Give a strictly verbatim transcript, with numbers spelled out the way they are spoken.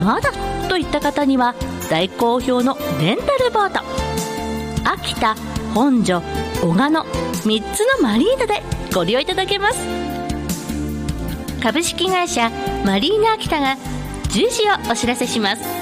まだといった方には大好評のレンタルボート、秋田、本所、小鹿野みっつのマリーナでご利用いただけます。株式会社マリーナ秋田がじゅうじをお知らせします。